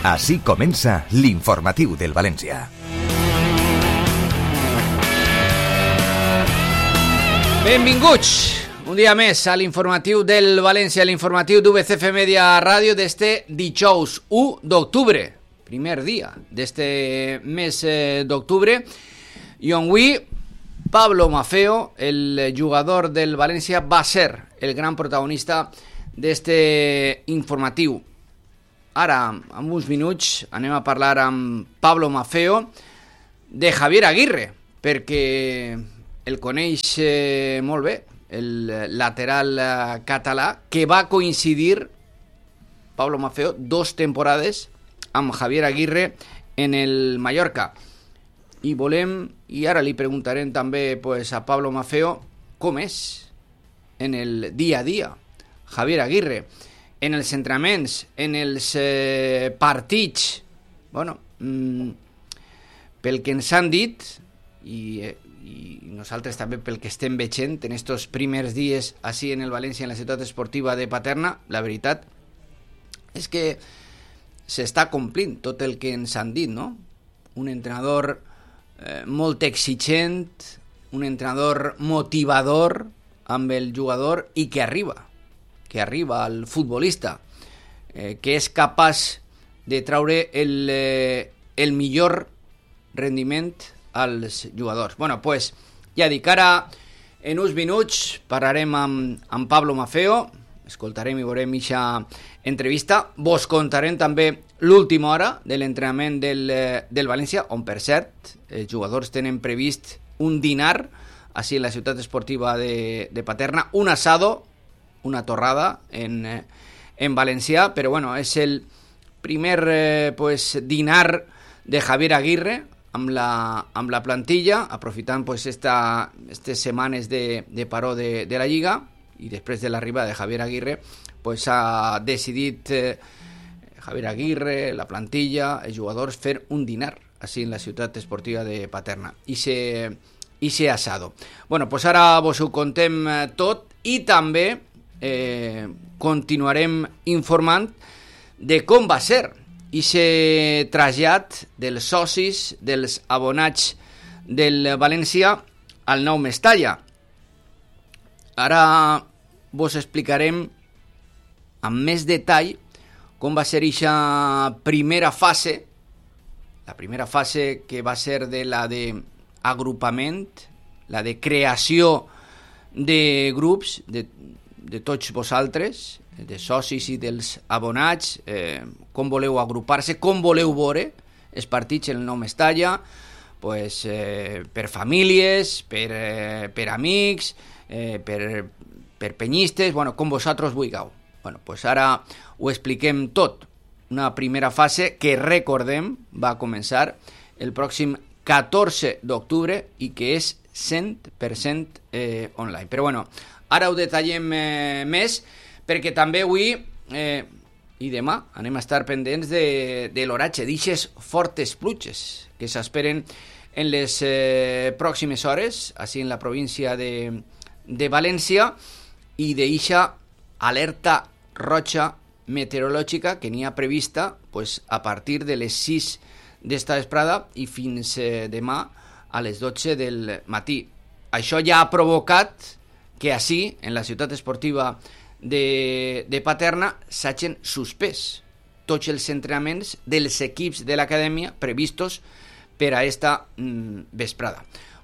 Així comença l'informatiu del València. Benvinguts un dia més a l'informatiu del València, l'informatiu d'UBCF Media Ràdio d'este dijous 1 d'octubre, primer dia d'este mes d'octubre, i on avui Pablo Maffeo, el jugador del València, va ser el gran protagonista d'este informatiu. Ara, en uns minuts, anem a parlar amb Pablo Maffeo de Javier Aguirre, perquè el coneix molt bé, el lateral català, que va coincidir, Pablo Maffeo, 2 temporades amb Javier Aguirre en el Mallorca. I ara li preguntarem també a Pablo Maffeo com és en el dia a dia Javier Aguirre, en els entrenaments, en els partits. Pel que ens han dit, i nosaltres també pel que estem veient en estos primers dies així en el València, en la ciutat esportiva de Paterna, la veritat és que s'està complint tot el que ens han dit, no? Un entrenador molt exigent, un entrenador motivador amb el jugador i que arriba al futbolista, que és capaç de traure el millor rendiment als jugadors. Ja dic, ara en uns minuts parlarem amb Pablo Maffeo, escoltarem i veurem aquesta entrevista, vos contarem també l'última hora de l'entrenament del València, on per cert els jugadors tenen previst un dinar així en la ciutat esportiva de Paterna, un asado, una torrada en valencià, però és el primer dinar de Javier Aguirre amb la plantilla, aprofitant aquestes setmanes de paró de la Lliga, i després de l'arribada de Javier Aguirre ha decidit Javier Aguirre, la plantilla, els jugadors, fer un dinar així en la ciutat esportiva de Paterna i ser asado. Ara vos ho contem tot i també continuarem informant de com va ser aquest trasllat dels socis, dels abonats del València al nou Mestalla. Ara vos explicarem amb més detall com va ser aquesta primera fase, la primera fase que va ser de la d'agrupament, la de creació de grups, de tots vosaltres, de socis i dels abonats, com voleu agrupar-se, com voleu veure els partits en el nou Mestalla, per famílies, per amics, per penyistes, com vosaltres vulgueu. Ara ho expliquem tot. Una primera fase que, recordem, va començar el pròxim 14 d'octubre i que és 100% online. Però ara ho detallem més, perquè també avui i demà anem a estar pendents de l'oratge d'ixes fortes pluges que s'esperen en les pròximes hores, així en la província de València, i d'eixa alerta roja meteorològica que n'hi ha prevista a partir de les 6 d'esta vesprada i fins demà a les 12 del matí. Això ja ha provocat que així, en la ciutat esportiva de Paterna, s'hagin suspès tots els entrenaments dels equips de l'acadèmia previstos per a esta vesprada.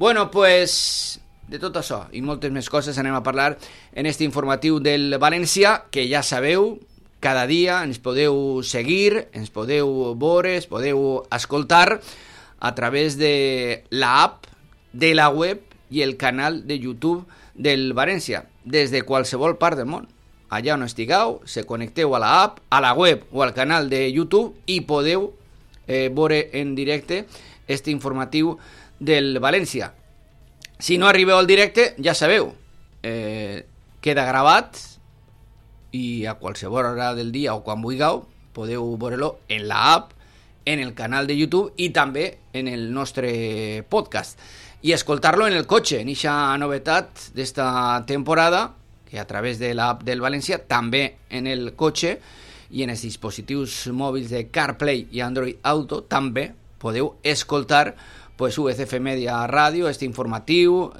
De tot això i moltes més coses anem a parlar en este informatiu del València, que ja sabeu, cada dia ens podeu seguir, ens podeu veure, ens podeu escoltar a través de l'app, de la web i el canal de YouTube del València, des de qualsevol part del món. Allà on estigueu, se connecteu a l'app, a la web o al canal de YouTube i podeu veure en directe este informatiu del València. Si no arribeu al directe, ja sabeu, queda gravat i a qualsevol hora del dia o quan vulgueu podeu veure-lo en l'app, en el canal de YouTube i també en el nostre podcast. I escoltar-lo en el cotxe, en aquesta novetat d'esta temporada, que a través de l'app del València, també en el cotxe, i en els dispositius mòbils de CarPlay i Android Auto també podeu escoltar pues, UCF Media Ràdio, este informatiu,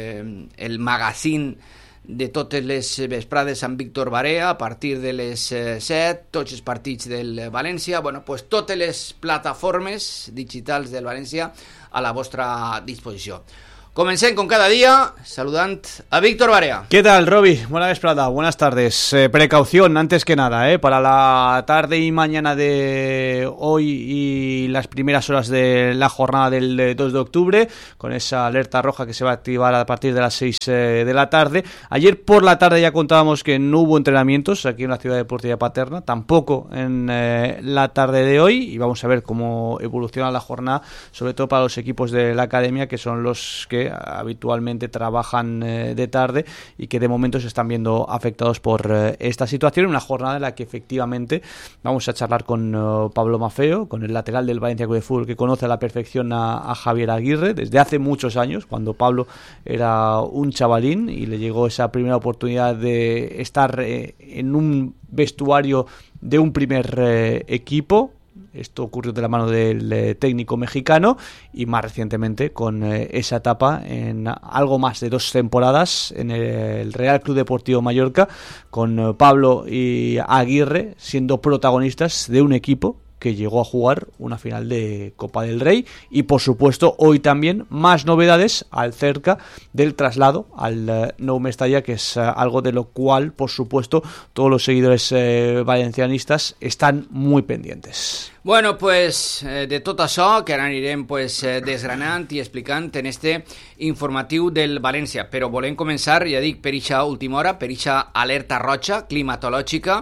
el magazín de totes les vesprades amb Víctor Barea a partir de les 7, tots els partits del València, bueno, pues totes les plataformes digitals del València a la vostra disposició. Comencem con cada día saludant a Víctor Barea. ¿Qué tal, Roby? Buena vesprada, buenas tardes. Precaución antes que nada, para la tarde y mañana de hoy y las primeras horas de la jornada del 2 de octubre, con esa alerta roja que se va a activar a partir de las 6 de la tarde. Ayer por la tarde ya contábamos que no hubo entrenamientos aquí en la Ciudad Deportiva Paterna, tampoco en la tarde de hoy, y vamos a ver cómo evoluciona la jornada, sobre todo para los equipos de la academia, que son los que habitualmente trabajan de tarde y que de momento se están viendo afectados por esta situación. Una jornada en la que efectivamente vamos a charlar con Pablo Maffeo, con el lateral del Valencia Club de Fútbol, que conoce a la perfección a Javier Aguirre desde hace muchos años, cuando Pablo era un chavalín y le llegó esa primera oportunidad de estar en un vestuario de un primer equipo. Esto ocurrió de la mano del técnico mexicano y más recientemente con esa etapa en algo más de 2 temporadas en el Real Club Deportivo Mallorca, con Pablo y Aguirre siendo protagonistas de un equipo que llegó a jugar una final de Copa del Rey. Y por supuesto hoy también más novedades acerca del traslado al Nou Mestalla, que es algo de lo cual por supuesto todos los seguidores valencianistas están muy pendientes. Bueno, pues de tot això que ara anirem pues, desgranant i explicant en este informatiu del València, però volem començar, ja dic, per eixa última hora, per eixa alerta roja climatològica,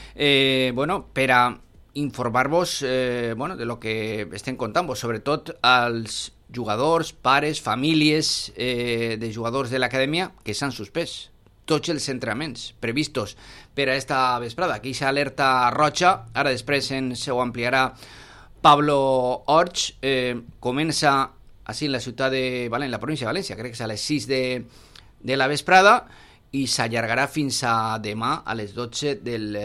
bueno, per a informar-vos bueno, de lo que estem contant-vos, sobretot als jugadors, pares, famílies de jugadors de l'acadèmia que s'han suspès tots els entrenaments previstos per a esta vesprada. Aquí aquesta alerta roja, ara després ens ho ampliarà Pablo Orch, comença així en la ciutat de València, la província de València, crec que és a les 6 de la vesprada i s'allargarà fins a demà a les 12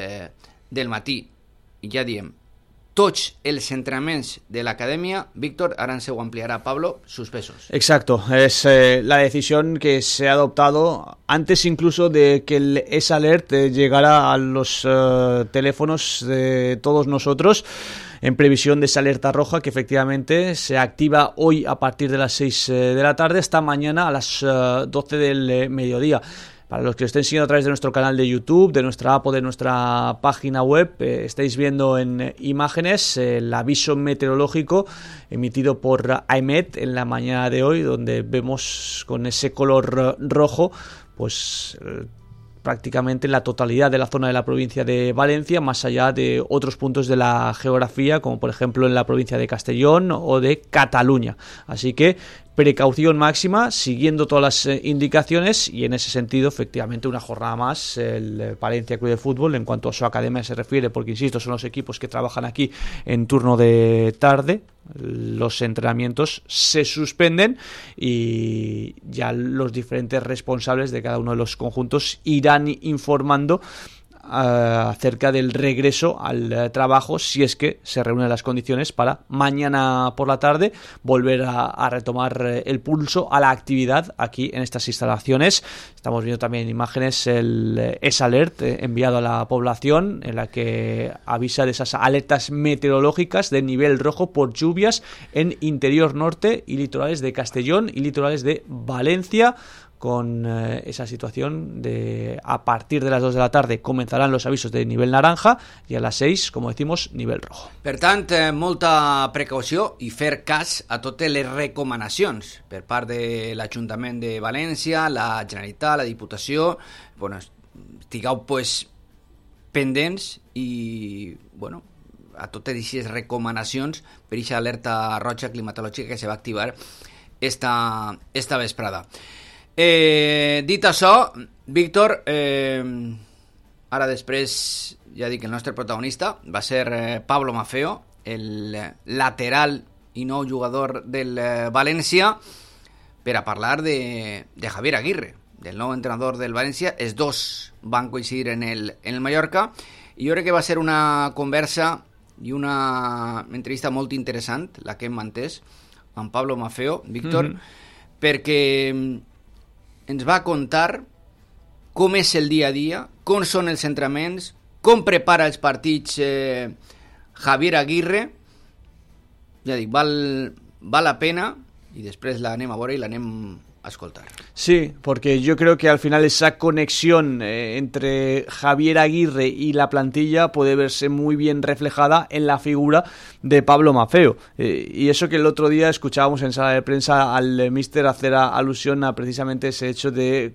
del matí. I ja diem, tots els entrenamientos de la academia, Víctor, ahora se lo ampliará Pablo, suspensos. Exacto, es la decisión que se ha adoptado antes incluso de que esa alert llegara a los teléfonos de todos nosotros, en previsión de esa alerta roja que efectivamente se activa hoy a partir de las 6 de la tarde hasta mañana a las 12 del mediodía. Para los que estén siguiendo a través de nuestro canal de YouTube, de nuestra app o de nuestra página web, estáis viendo en imágenes el aviso meteorológico emitido por AEMET en la mañana de hoy, donde vemos con ese color rojo pues prácticamente la totalidad de la zona de la provincia de Valencia, más allá de otros puntos de la geografía, como por ejemplo en la provincia de Castellón o de Cataluña. Así que precaución máxima, siguiendo todas las indicaciones, y en ese sentido efectivamente una jornada más el Valencia Club de Fútbol en cuanto a su academia se refiere, porque insisto, son los equipos que trabajan aquí en turno de tarde. Los entrenamientos se suspenden y ya los diferentes responsables de cada uno de los conjuntos irán informando acerca del regreso al trabajo, si es que se reúnen las condiciones para mañana por la tarde volver a retomar el pulso a la actividad aquí en estas instalaciones. Estamos viendo también imágenes el S-Alert enviado a la población, en la que avisa de esas alertas meteorológicas de nivel rojo por lluvias en interior norte y litorales de Castellón y litorales de Valencia, con esa situación de a partir de las 2 de la tarde comenzarán los avisos de nivel naranja i a les 6, com decimos, nivel rojo. Per tant, molta precaució i fer cas a totes les recomanacions per part de l'Ajuntament de València, la Generalitat, la Diputació. Bueno, estigueu pues, pendents i bueno, a totes aquestes recomanacions per aquesta alerta roja climatològica que se va activar esta vesprada. Dit això, Víctor, ara després ja dic, el nostre protagonista va ser Pablo Maffeo, el lateral i nou jugador del València, per a parlar de Javier Aguirre, del nou entrenador del València. Els dos van coincidir en el Mallorca jo crec que va ser una conversa i una entrevista molt interessant, la que hem mantès amb Pablo Maffeo, Víctor, perquè ens va contar com és el dia a dia, com són els entrenaments, com prepara els partits Javier Aguirre. Ja dic, val la pena, y després la anem a veure i la anem a escoltar. Sí, porque yo creo que al final esa conexión entre Javier Aguirre y la plantilla puede verse muy bien reflejada en la figura de Pablo Maffeo. Y eso que el otro día escuchábamos en sala de prensa al míster hacer alusión a precisamente ese hecho de